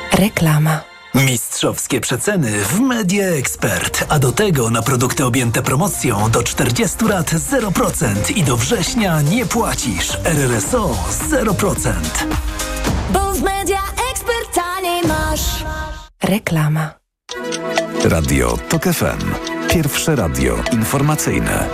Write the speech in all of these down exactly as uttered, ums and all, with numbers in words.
Reklama. Mistrzowskie przeceny w Media Expert, a do tego na produkty objęte promocją do czterdziestu lat zero procent i do września nie płacisz. R R S O zero procent. Bo w Media Expert taniej masz. Reklama. Radio TOK F M. Pierwsze radio informacyjne.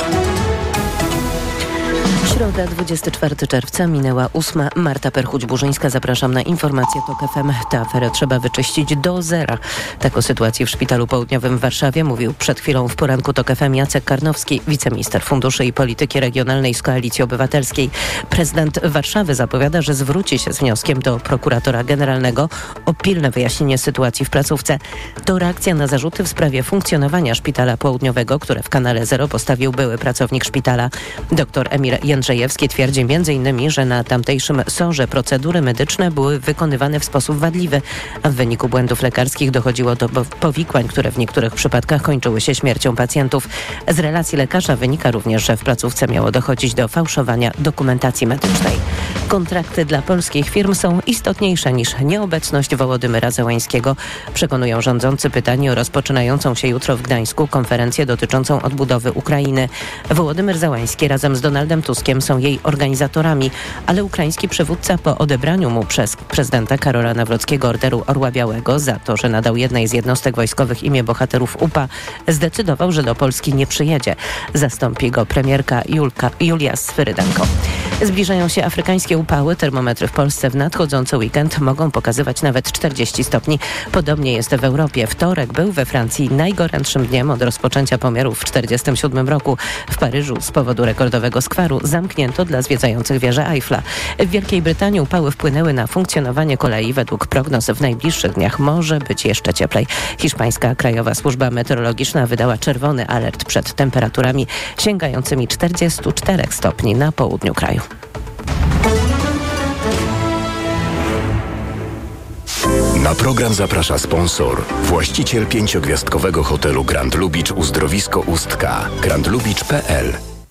Środa, dwudziestego czwartego czerwca, minęła ósma. Marta Perchuć-Burzyńska, zapraszam na informację TOK F M. Tę aferę trzeba wyczyścić do zera. Tak o sytuacji w Szpitalu Południowym w Warszawie mówił przed chwilą w poranku TOK F M Jacek Karnowski, wiceminister funduszy i polityki regionalnej z Koalicji Obywatelskiej. Prezydent Warszawy zapowiada, że zwróci się z wnioskiem do prokuratora generalnego o pilne wyjaśnienie sytuacji w placówce. To reakcja na zarzuty w sprawie funkcjonowania Szpitala Południowego, które w Kanale Zero postawił były pracownik szpitala. Dr Emir Jędrzejewski twierdzi między innymi, że na tamtejszym sorze procedury medyczne były wykonywane w sposób wadliwy, a w wyniku błędów lekarskich dochodziło do powikłań, które w niektórych przypadkach kończyły się śmiercią pacjentów. Z relacji lekarza wynika również, że w placówce miało dochodzić do fałszowania dokumentacji medycznej. Kontrakty dla polskich firm są istotniejsze niż nieobecność Wołodymyra Zełańskiego. Przekonują rządzący pytani o rozpoczynającą się jutro w Gdańsku konferencję dotyczącą odbudowy Ukrainy. Wołodymyr Zełański razem z Donaldem Tuskiem są jej organizatorami, ale ukraiński przywódca po odebraniu mu przez prezydenta Karola Nawrockiego Orderu Orła Białego za to, że nadał jednej z jednostek wojskowych imię bohaterów U P A, zdecydował, że do Polski nie przyjedzie. Zastąpi go premierka Julka, Julia Swyrydenko. Zbliżają się afrykańskie upały. Termometry w Polsce w nadchodzący weekend mogą pokazywać nawet czterdzieści stopni. Podobnie jest w Europie. Wtorek był we Francji najgorętszym dniem od rozpoczęcia pomiarów w tysiąc dziewięćset czterdziestym siódmym roku. W Paryżu z powodu rekordowego skwaru zamknięto dla zwiedzających wieżę Eiffla. W Wielkiej Brytanii upały wpłynęły na funkcjonowanie kolei. Według prognoz w najbliższych dniach może być jeszcze cieplej. Hiszpańska Krajowa Służba Meteorologiczna wydała czerwony alert przed temperaturami sięgającymi czterdziestu czterech stopni na południu kraju. Na program zaprasza sponsor, właściciel pięciogwiazdkowego hotelu Grand Lubicz Uzdrowisko Ustka, grand lubicz kropka p l.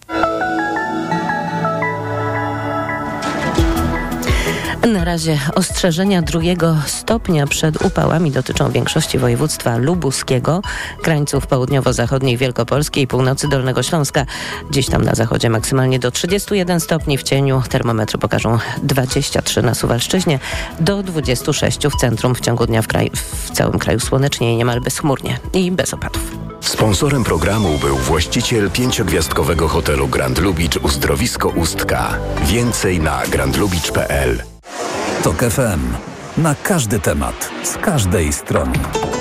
Na razie ostrzeżenia drugiego stopnia przed upałami dotyczą większości województwa lubuskiego, krańców południowo-zachodniej Wielkopolski i północy Dolnego Śląska. Gdzieś tam na zachodzie maksymalnie do trzydziestu jeden stopni w cieniu. Termometry pokażą dwadzieścia trzy na Suwalszczyźnie, do dwudziestu sześciu w centrum. W ciągu dnia w, kraju, w całym kraju słonecznie i niemal bezchmurnie i bez opadów. Sponsorem programu był właściciel pięciogwiazdkowego hotelu Grand Lubicz Uzdrowisko Ustka. Więcej na grand lubicz kropka p l. TOK F M. Na każdy temat, z każdej strony.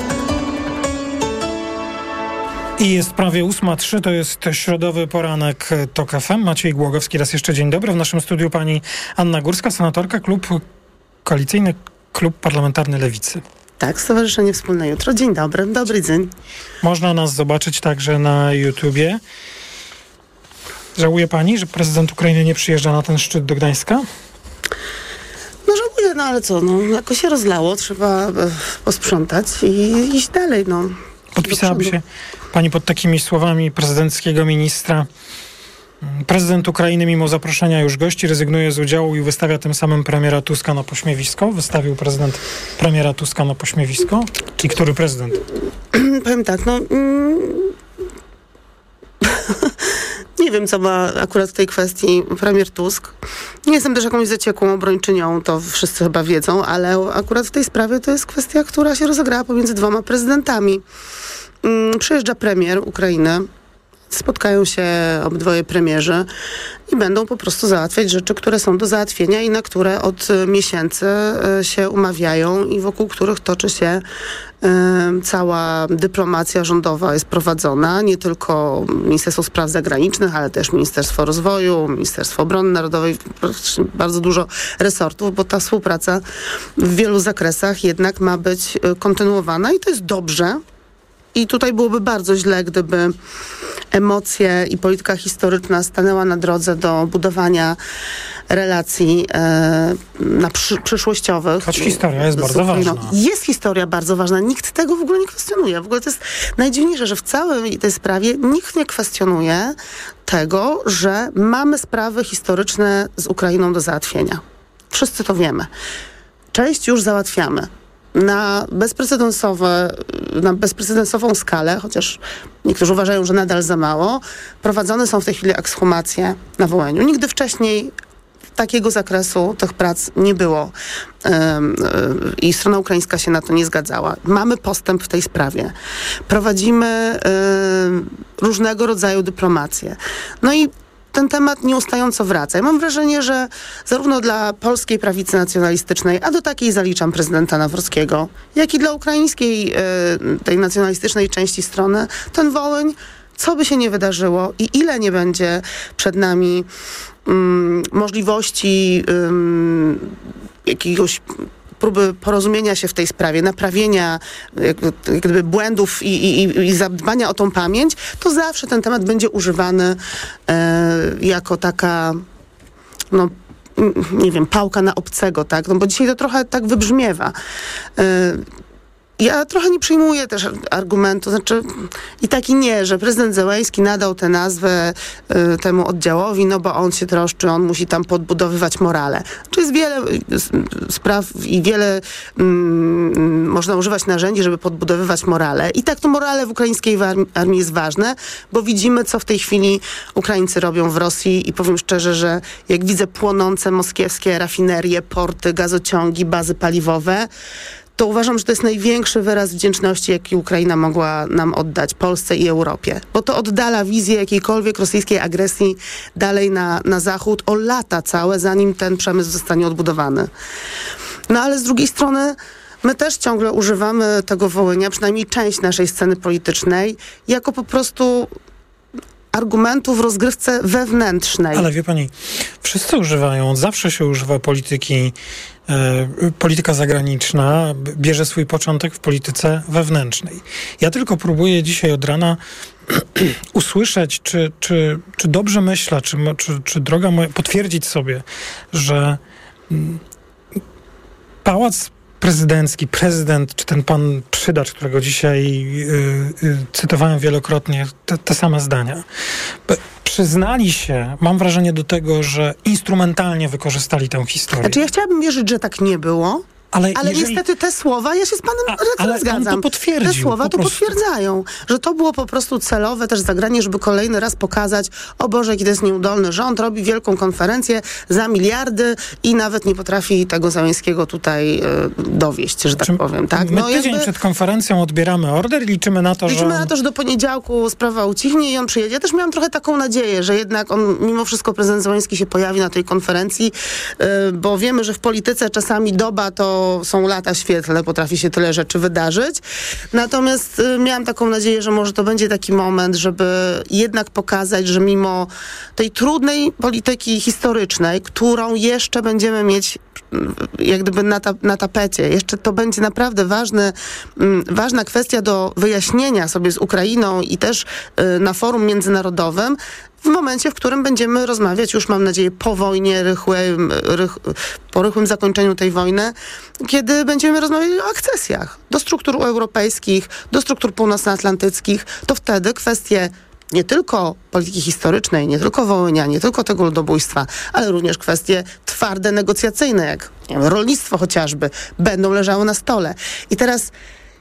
I jest prawie ósma trzy, to jest środowy poranek TOK F M. Maciej Głogowski, raz jeszcze dzień dobry. W naszym studiu pani Anna Górska, senatorka, klub koalicyjny, klub parlamentarny Lewicy. Tak, Stowarzyszenie Wspólne Jutro. Dzień dobry, dobry dzień. Można nas zobaczyć także na YouTubie. Żałuje pani, że prezydent Ukrainy nie przyjeżdża na ten szczyt do Gdańska? No żałuję, no ale co, no jakoś się rozlało, trzeba e, posprzątać i iść dalej, no. Podpisałaby się pani pod takimi słowami prezydenckiego ministra? Prezydent Ukrainy mimo zaproszenia już gości rezygnuje z udziału i wystawia tym samym premiera Tuska na pośmiewisko. Wystawił prezydent premiera Tuska na pośmiewisko. I który prezydent? Powiem tak, no... Mm, nie wiem, co ma akurat w tej kwestii premier Tusk. Nie jestem też jakąś zaciekłą obrończynią, to wszyscy chyba wiedzą, ale akurat w tej sprawie to jest kwestia, która się rozegrała pomiędzy dwoma prezydentami. Mm, przyjeżdża premier Ukrainy, spotkają się obydwoje premierzy i będą po prostu załatwiać rzeczy, które są do załatwienia i na które od miesięcy się umawiają i wokół których toczy się y, cała dyplomacja rządowa jest prowadzona. Nie tylko Ministerstwo Spraw Zagranicznych, ale też Ministerstwo Rozwoju, Ministerstwo Obrony Narodowej, bardzo dużo resortów, bo ta współpraca w wielu zakresach jednak ma być kontynuowana i to jest dobrze. I tutaj byłoby bardzo źle, gdyby emocje i polityka historyczna stanęła na drodze do budowania relacji e, na przy, przyszłościowych. Choć historia jest bardzo ważna. Jest historia bardzo ważna. Nikt tego w ogóle nie kwestionuje. W ogóle to jest najdziwniejsze, że w całej tej sprawie nikt nie kwestionuje tego, że mamy sprawy historyczne z Ukrainą do załatwienia. Wszyscy to wiemy. Część już załatwiamy. na bezprecedensowe, na bezprecedensową skalę, chociaż niektórzy uważają, że nadal za mało, prowadzone są w tej chwili ekshumacje na Wołyniu. Nigdy wcześniej takiego zakresu tych prac nie było um, i strona ukraińska się na to nie zgadzała. Mamy postęp w tej sprawie. Prowadzimy um, różnego rodzaju dyplomację. No i ten temat nieustająco wraca. I mam wrażenie, że zarówno dla polskiej prawicy nacjonalistycznej, a do takiej zaliczam prezydenta Nawrockiego, jak i dla ukraińskiej y, tej nacjonalistycznej części strony, ten Wołyń, co by się nie wydarzyło i ile nie będzie przed nami um, możliwości um, jakiegoś próby porozumienia się w tej sprawie, naprawienia jak, jak gdyby błędów i, i, i zadbania o tą pamięć, to zawsze ten temat będzie używany e, jako taka, no nie wiem, pałka na obcego, tak? No bo dzisiaj to trochę tak wybrzmiewa. E, Ja trochę nie przyjmuję też argumentu, znaczy i tak i nie, że prezydent Zełenski nadał tę nazwę y, temu oddziałowi, no bo on się troszczy, on musi tam podbudowywać morale. Czy jest wiele y, spraw i wiele y, można używać narzędzi, żeby podbudowywać morale. I tak to morale w ukraińskiej armii, armii jest ważne, bo widzimy, co w tej chwili Ukraińcy robią w Rosji i powiem szczerze, że jak widzę płonące moskiewskie rafinerie, porty, gazociągi, bazy paliwowe, to uważam, że to jest największy wyraz wdzięczności, jaki Ukraina mogła nam oddać, Polsce i Europie. Bo to oddala wizję jakiejkolwiek rosyjskiej agresji dalej na, na zachód o lata całe, zanim ten przemysł zostanie odbudowany. No ale z drugiej strony my też ciągle używamy tego Wołynia, przynajmniej część naszej sceny politycznej, jako po prostu argumentu w rozgrywce wewnętrznej. Ale wie pani, wszyscy używają, zawsze się używa polityki, e, polityka zagraniczna bierze swój początek w polityce wewnętrznej. Ja tylko próbuję dzisiaj od rana usłyszeć, czy, czy, czy dobrze myślę, czy, czy, czy droga moja, potwierdzić sobie, że m, pałac prezydencki, prezydent, czy ten pan Przydacz, którego dzisiaj y, y, cytowałem wielokrotnie, te, te same zdania, P- przyznali się, mam wrażenie, do tego, że instrumentalnie wykorzystali tę historię. Znaczy ja chciałabym wierzyć, że tak nie było. Ale, ale jeżeli... niestety te słowa, ja się z panem A, ale zgadzam. on to potwierdził. Te słowa po to prostu. potwierdzają, że to było po prostu celowe też zagranie, żeby kolejny raz pokazać, o Boże, jaki to jest nieudolny rząd, robi wielką konferencję za miliardy i nawet nie potrafi tego Zełenskiego tutaj y, dowieść, że tak Czy powiem. Tak? My no, tydzień jakby... przed konferencją odbieramy order i liczymy na to, Liczymy że... na to, że do poniedziałku sprawa ucichnie i on przyjedzie. Ja też miałam trochę taką nadzieję, że jednak on, mimo wszystko prezydent Zełenski się pojawi na tej konferencji, yy, bo wiemy, że w polityce czasami doba to są lata świetlne, potrafi się tyle rzeczy wydarzyć. Natomiast y, miałam taką nadzieję, że może to będzie taki moment, żeby jednak pokazać, że mimo tej trudnej polityki historycznej, którą jeszcze będziemy mieć jak gdyby na, ta, na tapecie. Jeszcze to będzie naprawdę ważny, m, ważna kwestia do wyjaśnienia sobie z Ukrainą i też y, na forum międzynarodowym, w momencie, w którym będziemy rozmawiać, już mam nadzieję po wojnie, rychłym, rych, po rychłym zakończeniu tej wojny, kiedy będziemy rozmawiać o akcesjach do struktur europejskich, do struktur północnoatlantyckich, to wtedy kwestie nie tylko polityki historycznej, nie tylko Wołynia, nie tylko tego ludobójstwa, ale również kwestie twarde, negocjacyjne, jak nie wiem, rolnictwo chociażby, będą leżały na stole. I teraz,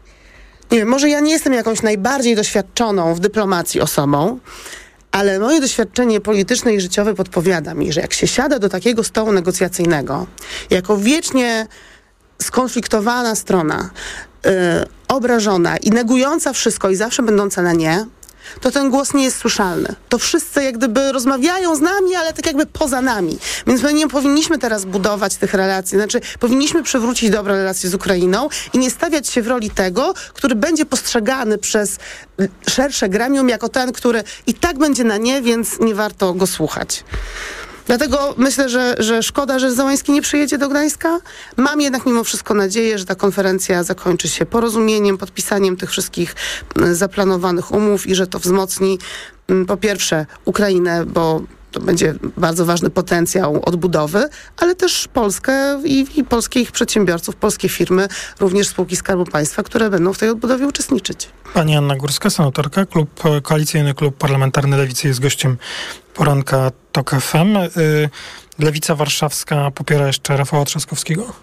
nie wiem, może ja nie jestem jakąś najbardziej doświadczoną w dyplomacji osobą, ale moje doświadczenie polityczne i życiowe podpowiada mi, że jak się siada do takiego stołu negocjacyjnego, jako wiecznie skonfliktowana strona, yy, obrażona i negująca wszystko i zawsze będąca na nie, to ten głos nie jest słyszalny. To wszyscy jak gdyby rozmawiają z nami, ale tak jakby poza nami. Więc my nie powinniśmy teraz budować tych relacji. Znaczy, powinniśmy przywrócić dobre relacje z Ukrainą i nie stawiać się w roli tego, który będzie postrzegany przez szersze gremium jako ten, który i tak będzie na nie, więc nie warto go słuchać. Dlatego myślę, że, że szkoda, że Zełenski nie przyjedzie do Gdańska. Mam jednak mimo wszystko nadzieję, że ta konferencja zakończy się porozumieniem, podpisaniem tych wszystkich zaplanowanych umów i że to wzmocni po pierwsze Ukrainę, bo to będzie bardzo ważny potencjał odbudowy, ale też Polskę i, i polskich przedsiębiorców, polskie firmy, również spółki Skarbu Państwa, które będą w tej odbudowie uczestniczyć. Pani Anna Górska, senatorka, klub, Koalicyjny Klub Parlamentarny Lewicy jest gościem poranka TOK F M. Lewica Warszawska popiera jeszcze Rafała Trzaskowskiego?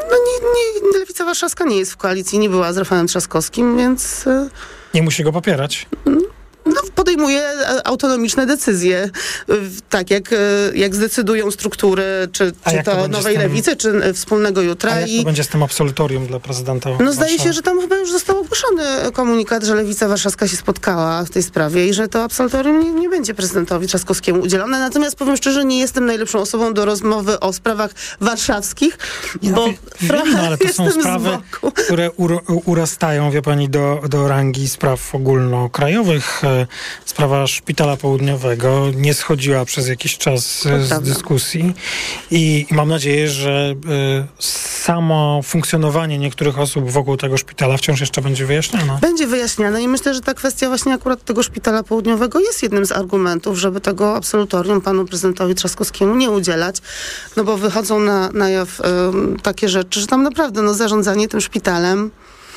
No nie, nie, Lewica Warszawska nie jest w koalicji, nie była z Rafałem Trzaskowskim, więc... Nie musi go popierać. No, podejmuje autonomiczne decyzje, tak jak, jak zdecydują struktury, czy, czy to, to Nowej tym, Lewicy, czy Wspólnego Jutra. A jak to I, będzie z tym absolutorium dla prezydenta? No Warszawy? Zdaje się, że tam chyba już został ogłoszony komunikat, że Lewica Warszawska się spotkała w tej sprawie i że to absolutorium nie, nie będzie prezydentowi Trzaskowskiemu udzielone. Natomiast powiem szczerze, nie jestem najlepszą osobą do rozmowy o sprawach warszawskich, ja bo wie, wiem, no, ale to są sprawy, które ur, urastają, wie pani, do, do rangi spraw ogólnokrajowych. Sprawa Szpitala Południowego nie schodziła przez jakiś czas z dyskusji i mam nadzieję, że y, samo funkcjonowanie niektórych osób wokół tego szpitala wciąż jeszcze będzie wyjaśniane. Będzie wyjaśniane i myślę, że ta kwestia właśnie akurat tego Szpitala Południowego jest jednym z argumentów, żeby tego absolutorium panu prezydentowi Trzaskowskiemu nie udzielać, no bo wychodzą na, na jaw y, takie rzeczy, że tam naprawdę no, zarządzanie tym szpitalem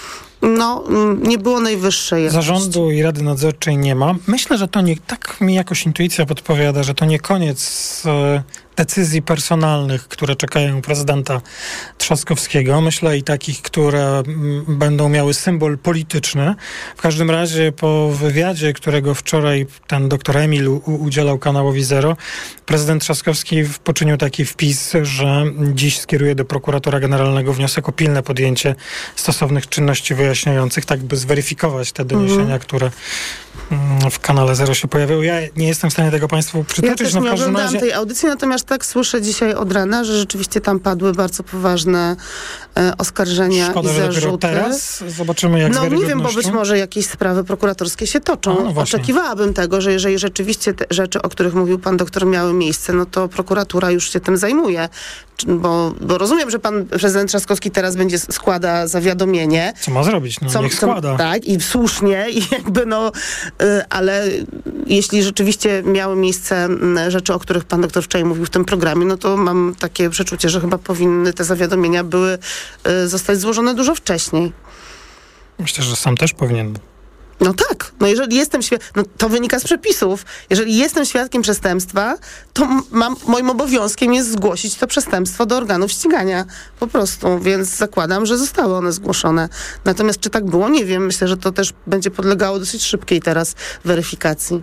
no, nie było najwyższej jakości. Zarządu i Rady Nadzorczej nie ma. Myślę, że to nie, tak mi jakoś intuicja podpowiada, że to nie koniec e, decyzji personalnych, które czekają prezydenta Trzaskowskiego. Myślę i takich, które m, będą miały symbol polityczny. W każdym razie po wywiadzie, którego wczoraj ten doktor Emil u, udzielał kanałowi Zero, prezydent Trzaskowski poczynił taki wpis, że dziś skieruje do prokuratora generalnego wniosek o pilne podjęcie stosownych czynności wyjaśniających, tak by zweryfikować te doniesienia, mhm. które mm, w kanale Zero się pojawiły. Ja nie jestem w stanie tego państwu przytoczyć. Ja też no, w nie każdym oglądałam razie... tej audycji, natomiast tak słyszę dzisiaj od rana, że rzeczywiście tam padły bardzo poważne e, oskarżenia Szkoda, i że zarzuty. dopiero teraz zobaczymy, jak No nie wiem, bo być może jakieś sprawy prokuratorskie się toczą. A, no Oczekiwałabym tego, że jeżeli rzeczywiście te rzeczy, o których mówił pan doktor, miały miejsce, no to prokuratura już się tym zajmuje. Bo, bo rozumiem, że pan prezydent Trzaskowski teraz będzie składa zawiadomienie. Co ma zrobić? No, co, niech składa. Co, tak, i słusznie, i jakby no, y, ale jeśli rzeczywiście miały miejsce y, rzeczy, o których pan doktor wczoraj mówił w tym programie, no to mam takie przeczucie, że chyba powinny te zawiadomienia były y, zostać złożone dużo wcześniej. Myślę, że sam też powinien. No tak, no jeżeli jestem świadkiem, no to wynika z przepisów. Jeżeli jestem świadkiem przestępstwa, to mam, moim obowiązkiem jest zgłosić to przestępstwo do organów ścigania. Po prostu, więc zakładam, że zostały one zgłoszone. Natomiast czy tak było? Nie wiem. Myślę, że to też będzie podlegało dosyć szybkiej teraz weryfikacji.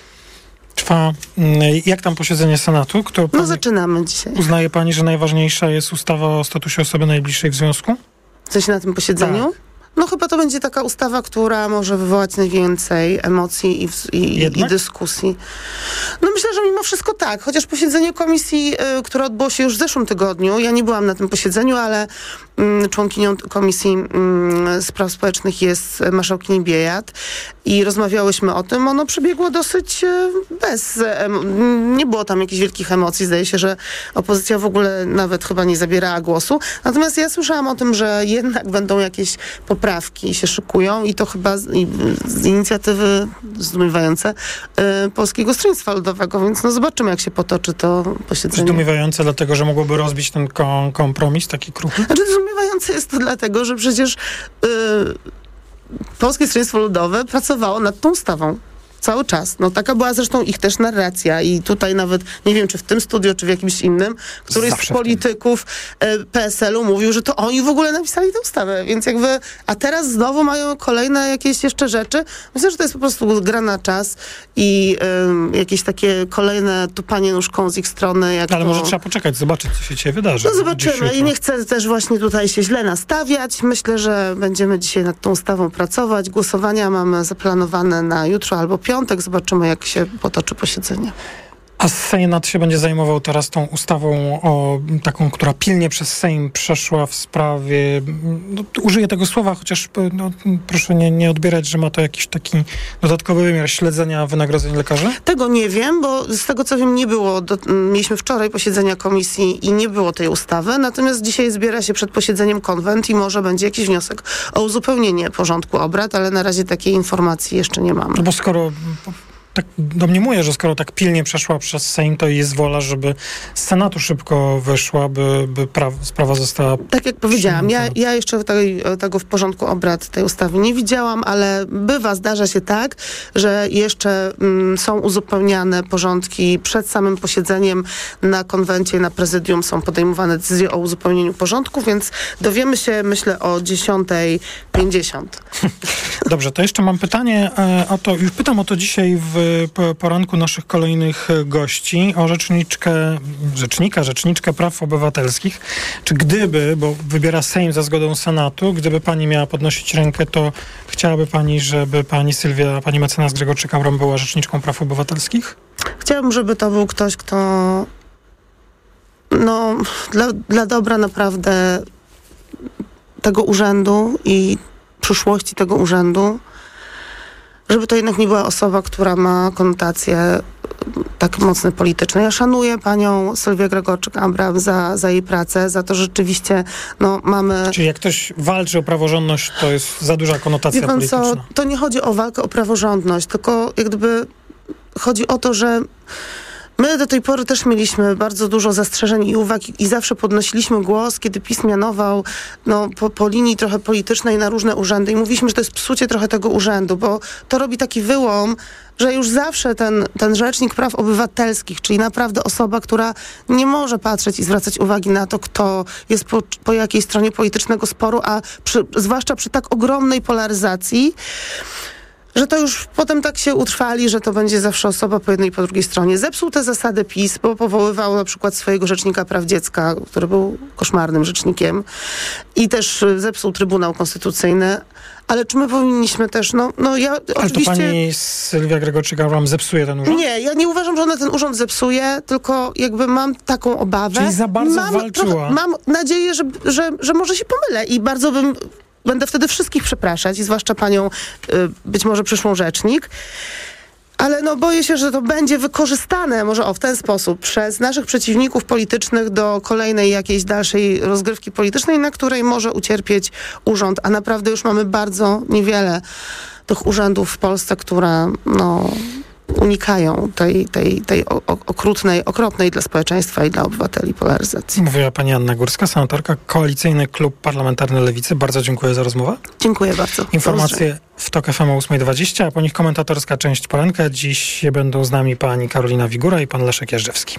Trwa, jak tam posiedzenie Senatu? Kto no zaczynamy dzisiaj. Uznaje pani, że najważniejsza jest ustawa o statusie osoby najbliższej w związku? Coś na tym posiedzeniu? Tak. No chyba to będzie taka ustawa, która może wywołać najwięcej emocji i, i, i dyskusji. No myślę, że mimo wszystko tak. Chociaż posiedzenie komisji, y, które odbyło się już w zeszłym tygodniu, ja nie byłam na tym posiedzeniu, ale y, członkinią Komisji y, Spraw Społecznych jest marszałkini Biejat i rozmawiałyśmy o tym. Ono przebiegło dosyć y, bez... Y, nie było tam jakichś wielkich emocji. Zdaje się, że opozycja w ogóle nawet chyba nie zabierała głosu. Natomiast ja słyszałam o tym, że jednak będą jakieś poprawki się szykują i to chyba z, i, z inicjatywy zdumiewające y, Polskiego Stronnictwa Ludowego, więc no zobaczymy, jak się potoczy to posiedzenie. Zdumiewające dlatego, że mogłoby rozbić ten kom- kompromis taki kruchy? Znaczy zdumiewające jest to dlatego, że przecież y, Polskie Stronnictwo Ludowe pracowało nad tą ustawą. Cały czas. No taka była zresztą ich też narracja i tutaj nawet, nie wiem, czy w tym studiu, czy w jakimś innym, któryś z polityków e, P S L u mówił, że to oni w ogóle napisali tę ustawę, więc jakby, a teraz znowu mają kolejne jakieś jeszcze rzeczy. Myślę, że to jest po prostu gra na czas i e, jakieś takie kolejne tupanie nóżką z ich strony. Jak Ale to... może trzeba poczekać, zobaczyć, co się dzisiaj wydarzy. No zobaczymy i nie chcę też właśnie tutaj się źle nastawiać. Myślę, że będziemy dzisiaj nad tą ustawą pracować. Głosowania mamy zaplanowane na jutro albo piątek. Zobaczymy, jak się potoczy posiedzenie. A Senat się będzie zajmował teraz tą ustawą o taką, która pilnie przez Sejm przeszła w sprawie, no, użyję tego słowa, chociaż no, proszę nie, nie odbierać, że ma to jakiś taki dodatkowy wymiar śledzenia wynagrodzeń lekarzy? Tego nie wiem, bo z tego co wiem nie było, do, mieliśmy wczoraj posiedzenia komisji i nie było tej ustawy, natomiast dzisiaj zbiera się przed posiedzeniem konwent i może będzie jakiś wniosek o uzupełnienie porządku obrad, ale na razie takiej informacji jeszcze nie mamy. No bo skoro tak domniemuję, że skoro tak pilnie przeszła przez Sejm, to jest wola, żeby z Senatu szybko wyszła, by, by pra- sprawa została... Tak jak powiedziałam, ja, ja jeszcze tej, tego w porządku obrad tej ustawy nie widziałam, ale bywa, zdarza się tak, że jeszcze mm, są uzupełniane porządki przed samym posiedzeniem na konwencie, na prezydium są podejmowane decyzje o uzupełnieniu porządku, więc dowiemy się, myślę, o dziesiątej pięćdziesiąt. Dobrze, to jeszcze mam pytanie o to, już pytam o to dzisiaj w poranku naszych kolejnych gości, o rzeczniczkę, rzecznika, rzeczniczkę praw obywatelskich. Czy gdyby, bo wybiera Sejm za zgodą Senatu, gdyby pani miała podnosić rękę, to chciałaby pani, żeby pani Sylwia, pani mecenas Grzegorczyk-Abram była rzeczniczką praw obywatelskich? Chciałabym, żeby to był ktoś, kto no, dla, dla dobra naprawdę tego urzędu i przyszłości tego urzędu, żeby to jednak nie była osoba, która ma konotacje tak mocno polityczne. Ja szanuję panią Sylwię Grzegorczyk-Abram za, za jej pracę, za to, że rzeczywiście no, mamy... Czyli jak ktoś walczy o praworządność, to jest za duża konotacja Wie pan polityczna. co, to nie chodzi o walkę o praworządność, tylko jak gdyby chodzi o to, że my do tej pory też mieliśmy bardzo dużo zastrzeżeń i uwag i, i zawsze podnosiliśmy głos, kiedy PiS mianował no, po, po linii trochę politycznej na różne urzędy i mówiliśmy, że to jest psucie trochę tego urzędu, bo to robi taki wyłom, że już zawsze ten, ten rzecznik praw obywatelskich, czyli naprawdę osoba, która nie może patrzeć i zwracać uwagi na to, kto jest po, po jakiej stronie politycznego sporu, a przy, zwłaszcza przy tak ogromnej polaryzacji, że to już potem tak się utrwali, że to będzie zawsze osoba po jednej i po drugiej stronie. Zepsuł te zasady PiS, bo powoływał na przykład swojego rzecznika praw dziecka, który był koszmarnym rzecznikiem i też zepsuł Trybunał Konstytucyjny. Ale czy my powinniśmy też, no, no ja Ale oczywiście... to pani Sylwia Grzegorczyk-Abram zepsuje ten urząd? Nie, ja nie uważam, że ona ten urząd zepsuje, tylko jakby mam taką obawę. Czyli za bardzo mam walczyła. Trochę, mam nadzieję, że, że, że może się pomylę i bardzo bym... Będę wtedy wszystkich przepraszać i zwłaszcza panią, y, być może przyszłą rzecznik. Ale no boję się, że to będzie wykorzystane może o w ten sposób przez naszych przeciwników politycznych do kolejnej jakiejś dalszej rozgrywki politycznej, na której może ucierpieć urząd. A naprawdę już mamy bardzo niewiele tych urzędów w Polsce, które no, unikają tej, tej, tej o, okrutnej, okropnej dla społeczeństwa i dla obywateli polaryzacji. Mówiła pani Anna Górska, senatorka, Koalicyjny Klub Parlamentarny Lewicy. Bardzo dziękuję za rozmowę. Dziękuję bardzo. Informacje w TOK F M o ósma dwadzieścia, a po nich komentatorska część Poranka. Dziś będą z nami pani Karolina Wigura i pan Leszek Jażdżewski.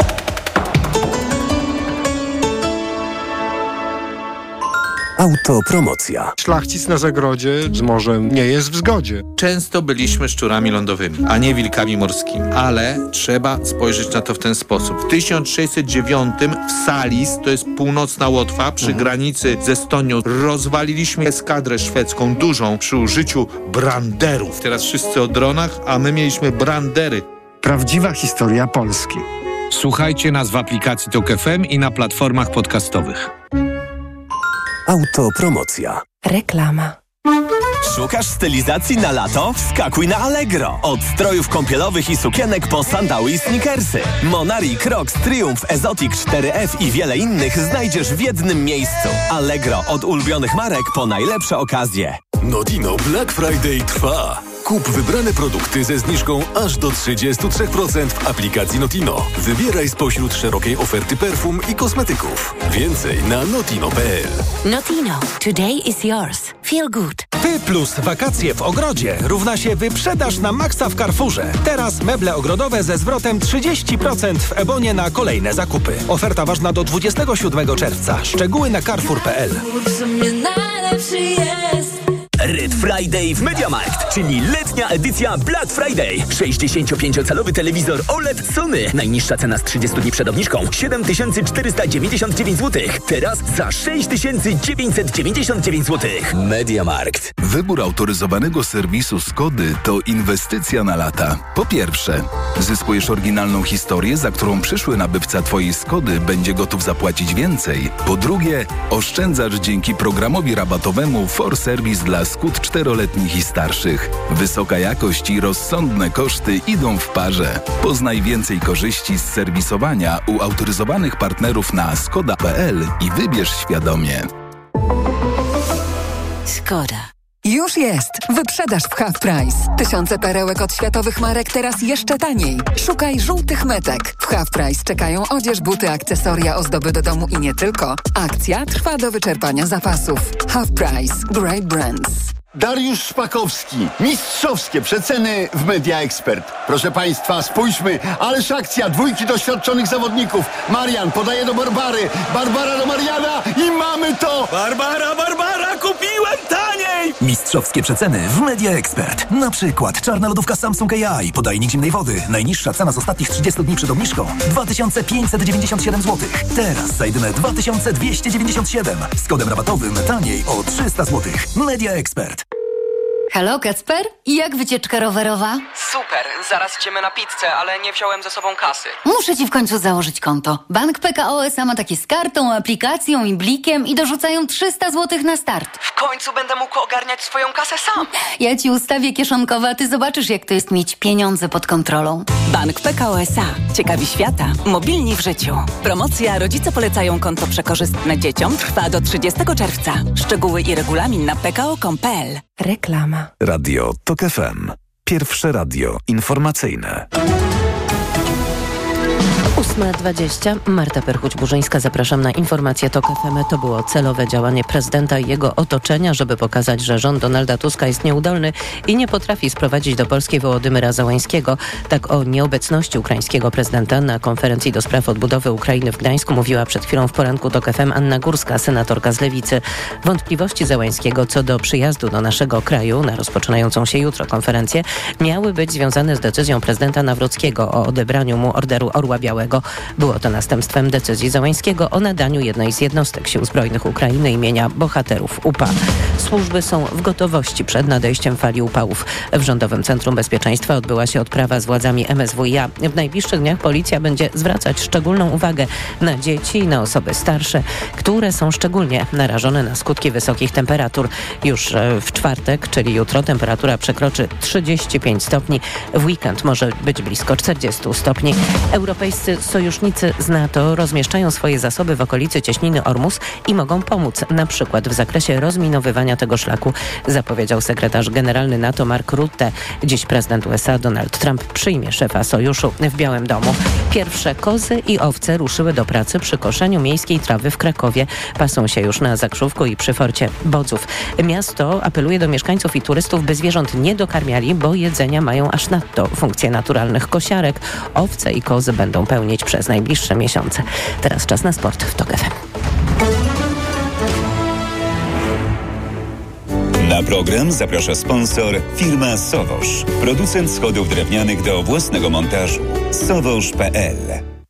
Autopromocja. Szlachcic na zagrodzie z morzem nie jest w zgodzie. Często byliśmy szczurami lądowymi, a nie wilkami morskimi. Ale trzeba spojrzeć na to w ten sposób. W tysiąc sześćset dziewiątym w Salis, to jest północna Łotwa, przy mhm. granicy z Estonią, rozwaliliśmy eskadrę szwedzką dużą przy użyciu branderów. Teraz wszyscy o dronach, a my mieliśmy brandery. Prawdziwa historia Polski. Słuchajcie nas w aplikacji TOK F M i na platformach podcastowych. Autopromocja. Reklama. Szukasz stylizacji na lato? Wskakuj na Allegro. Od strojów kąpielowych i sukienek po sandały i sneakersy. Monari, Crocs, Triumph, Exotic cztery F i wiele innych znajdziesz w jednym miejscu. Allegro. Od ulubionych marek po najlepsze okazje. Notino Black Friday trwa. Kup wybrane produkty ze zniżką aż do trzydzieści trzy procent w aplikacji Notino. Wybieraj spośród szerokiej oferty perfum i kosmetyków. Więcej na notino kropka p l. Notino. Today is yours. Feel good. Ty plus wakacje w ogrodzie równa się wyprzedaż na maksa w Carrefourze. Teraz meble ogrodowe ze zwrotem trzydzieści procent w Ebonie na kolejne zakupy. Oferta ważna do dwudziestego siódmego czerwca. Szczegóły na carrefour kropka p l. Red Friday w MediaMarkt, czyli letnia edycja Black Friday. sześćdziesięciopięciocalowy telewizor O L E D Sony. Najniższa cena z trzydziestu dni przed obniżką siedem tysięcy czterysta dziewięćdziesiąt dziewięć złotych. Teraz za sześć tysięcy dziewięćset dziewięćdziesiąt dziewięć złotych. MediaMarkt. Wybór autoryzowanego serwisu Skody to inwestycja na lata. Po pierwsze, zyskujesz oryginalną historię, za którą przyszły nabywca twojej Skody będzie gotów zapłacić więcej. Po drugie, oszczędzasz dzięki programowi rabatowemu For Service dla Skód czteroletnich i starszych. Wysoka jakość i rozsądne koszty idą w parze. Poznaj więcej korzyści z serwisowania u autoryzowanych partnerów na skoda kropka p l i wybierz świadomie. Skoda. Już jest! Wyprzedaż w Half Price. Tysiące perełek od światowych marek teraz jeszcze taniej. Szukaj żółtych metek. W Half Price czekają odzież, buty, akcesoria, ozdoby do domu i nie tylko. Akcja trwa do wyczerpania zapasów. Half Price. Great Brands. Dariusz Szpakowski. Mistrzowskie przeceny w Media Expert. Proszę Państwa, spójrzmy. Ależ akcja. Dwójki doświadczonych zawodników. Marian podaje do Barbary. Barbara do Mariana i mamy to! Barbara, Barbara, kupiłem taniej! Mistrzowskie przeceny w Media Expert. Na przykład czarna lodówka Samsung A I, podajnik zimnej wody. Najniższa cena z ostatnich trzydziestu dni przed obniżką dwa tysiące pięćset dziewięćdziesiąt siedem złotych. Teraz za jedyne dwa tysiące dwieście dziewięćdziesiąt siedem. Z kodem rabatowym taniej o trzysta złotych. Media Expert. Halo, Kacper? Jak wycieczka rowerowa? Super, zaraz idziemy na pizzę, ale nie wziąłem ze sobą kasy. Muszę ci w końcu założyć konto. Bank P K O S A ma takie z kartą, aplikacją i blikiem i dorzucają trzysta złotych na start. W końcu będę mógł ogarniać swoją kasę sam. Ja ci ustawię kieszonkowe, a ty zobaczysz, jak to jest mieć pieniądze pod kontrolą. Bank P K O S A. Ciekawi świata. Mobilni w życiu. Promocja Rodzice polecają konto przekorzystne dzieciom trwa do trzydziestego czerwca. Szczegóły i regulamin na p k o kropka com kropka p l. Reklama. Radio TOK F M. Pierwsze radio informacyjne. ósma dwadzieścia. Marta Perchuć-Burzyńska. Zapraszam na informację TOK F M. To było celowe działanie prezydenta i jego otoczenia, żeby pokazać, że rząd Donalda Tuska jest nieudolny i nie potrafi sprowadzić do Polski Wołodymyra Załańskiego. Tak o nieobecności ukraińskiego prezydenta na konferencji do spraw odbudowy Ukrainy w Gdańsku mówiła przed chwilą w poranku TOK F M Anna Górska, senatorka z Lewicy. Wątpliwości Załańskiego co do przyjazdu do naszego kraju na rozpoczynającą się jutro konferencję miały być związane z decyzją prezydenta Nawrockiego o odebraniu mu Orderu Orła Białego. Było to następstwem decyzji Załańskiego o nadaniu jednej z jednostek Sił Zbrojnych Ukrainy imienia bohaterów U P A. Służby są w gotowości przed nadejściem fali upałów. W Rządowym Centrum Bezpieczeństwa odbyła się odprawa z władzami M S W i A. W najbliższych dniach policja będzie zwracać szczególną uwagę na dzieci i na osoby starsze, które są szczególnie narażone na skutki wysokich temperatur. Już w czwartek, czyli jutro, temperatura przekroczy trzydzieści pięć stopni. W weekend może być blisko czterdzieści stopni. Europejscy sojusznicy z NATO rozmieszczają swoje zasoby w okolicy cieśniny Ormus i mogą pomóc, na przykład w zakresie rozminowywania tego szlaku, zapowiedział sekretarz generalny NATO Mark Rutte. Dziś prezydent U S A Donald Trump przyjmie szefa sojuszu w Białym Domu. Pierwsze kozy i owce ruszyły do pracy przy koszeniu miejskiej trawy w Krakowie. Pasą się już na Zakrzówku i przy forcie Bodzów. Miasto apeluje do mieszkańców i turystów, by zwierząt nie dokarmiali, bo jedzenia mają aż nadto funkcje naturalnych kosiarek. Owce i kozy będą pełnić przez najbliższe miesiące. Teraz czas na sport w TOK F M. Na program zaprasza sponsor firma Sowosz. Producent schodów drewnianych do własnego montażu. sowosz kropka p l.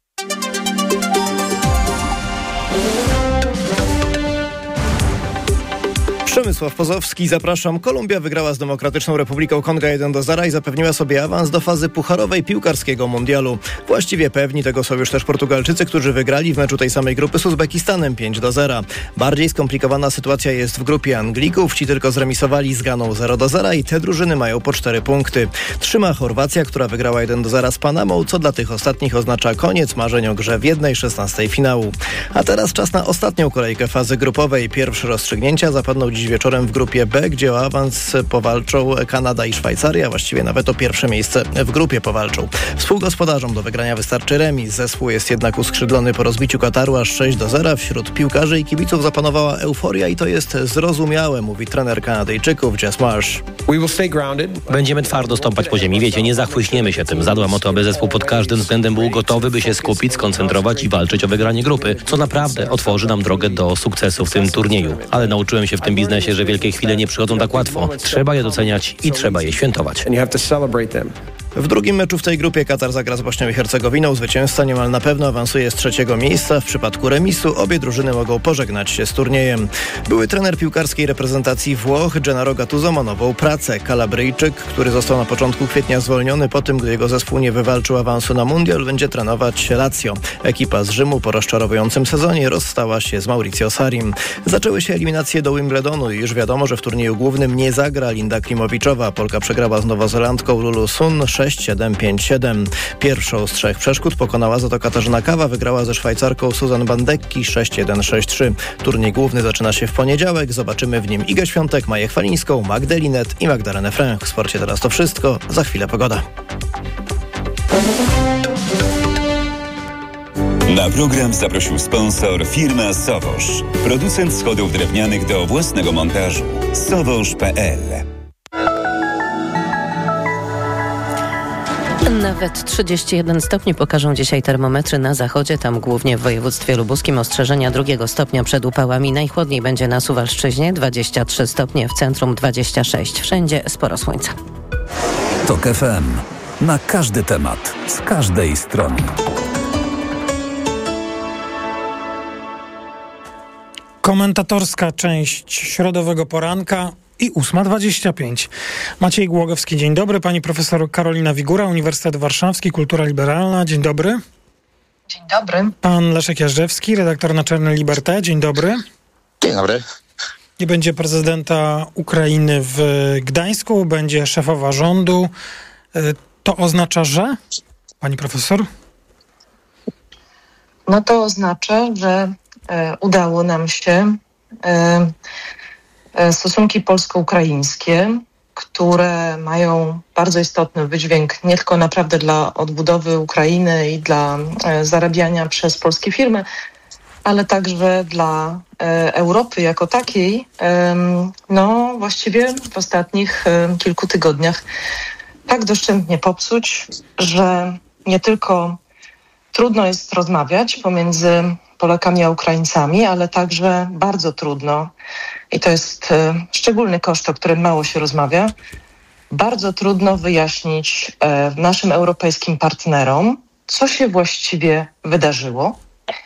Przemysław Pozowski, zapraszam. Kolumbia wygrała z Demokratyczną Republiką Konga jeden do zera i zapewniła sobie awans do fazy pucharowej piłkarskiego mundialu. Właściwie pewni tego są już też Portugalczycy, którzy wygrali w meczu tej samej grupy z Uzbekistanem pięć do zera. Bardziej skomplikowana sytuacja jest w grupie Anglików. Ci tylko zremisowali z Ganą zero do zera i te drużyny mają po cztery punkty. Trzyma Chorwacja, która wygrała jeden do zera z Panamą, co dla tych ostatnich oznacza koniec marzeń o grze w jednej szesnastej finału. A teraz czas na ostatnią kolejkę fazy grupowej. Pierwsze rozstrzygnięcia zapadną dziś wieczorem w grupie B, gdzie o awans powalczą Kanada i Szwajcaria, właściwie nawet o pierwsze miejsce w grupie powalczą. Współgospodarzom do wygrania wystarczy remis. Zespół jest jednak uskrzydlony po rozbiciu Kataru aż sześć do zera. Wśród piłkarzy i kibiców zapanowała euforia i to jest zrozumiałe, mówi trener Kanadyjczyków Jess Marsh. Będziemy twardo stąpać po ziemi. Wiecie, nie zachłyśniemy się tym. Zadbam o to, aby zespół pod każdym względem był gotowy, by się skupić, skoncentrować i walczyć o wygranie grupy, co naprawdę otworzy nam drogę do sukcesu w tym turnieju. Ale nauczyłem się w tym biznesie, że wielkie chwile nie przychodzą tak łatwo. Trzeba je doceniać i trzeba je świętować. W drugim meczu w tej grupie Katar zagra z Bośnią i Hercegowiną. Zwycięzca niemal na pewno awansuje z trzeciego miejsca. W przypadku remisu obie drużyny mogą pożegnać się z turniejem. Były trener piłkarskiej reprezentacji Włoch Gennaro Gattuso ma nową pracę. Kalabryjczyk, który został na początku kwietnia zwolniony po tym, gdy jego zespół nie wywalczył awansu na mundial, będzie trenować Lazio. Ekipa z Rzymu po rozczarowującym sezonie rozstała się z Mauricio Sarrim. Zaczęły się eliminacje do Wimbledonu i już wiadomo, że w turnieju głównym nie zagra Linda Klimowiczowa. Polka przegrała z Nowozelandką Lulu Sun sześć siedem pięć siedem. Pierwszą z trzech przeszkód pokonała za to Katarzyna Kawa, wygrała ze Szwajcarką Susan Bandecki sześć jeden sześć trzy. Turniej główny zaczyna się w poniedziałek. Zobaczymy w nim Igę Świątek, Maję Chwalińską, Magdę Linet i Magdalenę Fręch. W sporcie teraz to wszystko. Za chwilę pogoda. Na program zaprosił sponsor firma Sowosz. Producent schodów drewnianych do własnego montażu. sowosz kropka pe el. Nawet trzydzieści jeden stopni pokażą dzisiaj termometry na zachodzie, tam głównie w województwie lubuskim ostrzeżenia drugiego stopnia przed upałami. Najchłodniej będzie na Suwalszczyźnie, dwadzieścia trzy stopnie, w centrum dwadzieścia sześć. Wszędzie sporo słońca. TOK F M. Na każdy temat, z każdej strony. Komentatorska część środowego poranka i ósma dwadzieścia pięć. Maciej Głogowski, dzień dobry. Pani profesor Karolina Wigura, Uniwersytet Warszawski, Kultura Liberalna, dzień dobry. Dzień dobry. Pan Leszek Jażdżewski, redaktor naczelny Liberté, dzień dobry. Dzień dobry. Nie będzie prezydenta Ukrainy w Gdańsku, będzie szefowa rządu. To oznacza, że? Pani profesor? No to oznacza, że e, udało nam się e, e, stosunki polsko-ukraińskie, które mają bardzo istotny wydźwięk nie tylko naprawdę dla odbudowy Ukrainy i dla e, zarabiania przez polskie firmy, ale także dla e, Europy jako takiej, e, no właściwie w ostatnich e, kilku tygodniach tak doszczętnie popsuć, że nie tylko trudno jest rozmawiać pomiędzy Polakami a Ukraińcami, ale także bardzo trudno, i to jest e, szczególny koszt, o którym mało się rozmawia, bardzo trudno wyjaśnić e, naszym europejskim partnerom, co się właściwie wydarzyło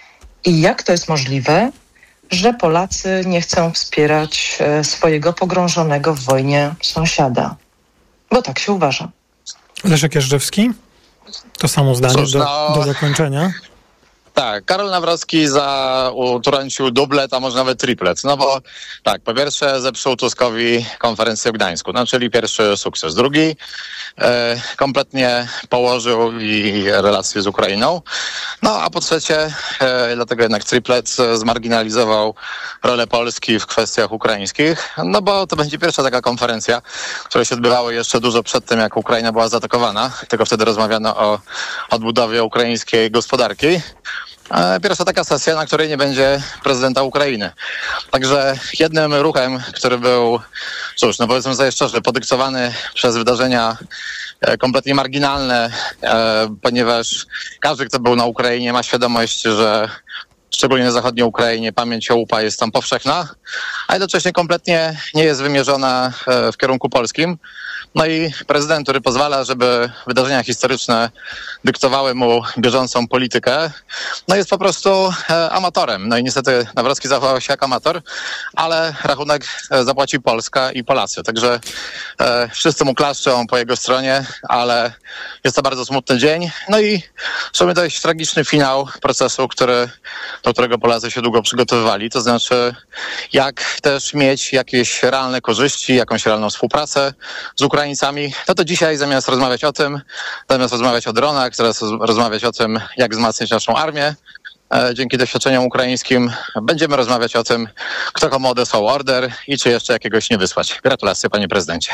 i jak to jest możliwe, że Polacy nie chcą wspierać e, swojego pogrążonego w wojnie sąsiada. Bo tak się uważa. Leszek Jażdżewski? To samo zdanie Cóż, do, no... do zakończenia. Tak, Karol Nawrocki za utrącił dublet, a może nawet triplet. No bo tak, po pierwsze zepsuł Tuskowi konferencję w Gdańsku, no czyli pierwszy sukces. Drugi e, kompletnie położył i relacje z Ukrainą. No a po trzecie, e, dlatego jednak triplet zmarginalizował rolę Polski w kwestiach ukraińskich, no bo to będzie pierwsza taka konferencja, która się odbywały jeszcze dużo przed tym, jak Ukraina była zaatakowana. Tylko wtedy rozmawiano o odbudowie ukraińskiej gospodarki. Pierwsza taka sesja, na której nie będzie prezydenta Ukrainy. Także jednym ruchem, który był, cóż, no powiedzmy sobie szczerze, podyktowany przez wydarzenia kompletnie marginalne, ponieważ każdy, kto był na Ukrainie, ma świadomość, że szczególnie na zachodniej Ukrainie pamięć o U P A jest tam powszechna, a jednocześnie kompletnie nie jest wymierzona w kierunku polskim. No i prezydent, który pozwala, żeby wydarzenia historyczne dyktowały mu bieżącą politykę, no jest po prostu e, amatorem. No i niestety Nawrocki zachował się jak amator, ale rachunek zapłaci Polska i Polacy. Także e, wszyscy mu klaszczą po jego stronie, ale jest to bardzo smutny dzień. No i w sumie dość tragiczny finał procesu, który, do którego Polacy się długo przygotowywali. To znaczy, jak też mieć jakieś realne korzyści, jakąś realną współpracę z Ukraińcami, no to dzisiaj zamiast rozmawiać o tym, zamiast rozmawiać o dronach, teraz rozmawiać o tym, jak wzmacniać naszą armię, e, dzięki doświadczeniom ukraińskim, będziemy rozmawiać o tym, kto komu odesłał order i czy jeszcze jakiegoś nie wysłać. Gratulacje, panie prezydencie.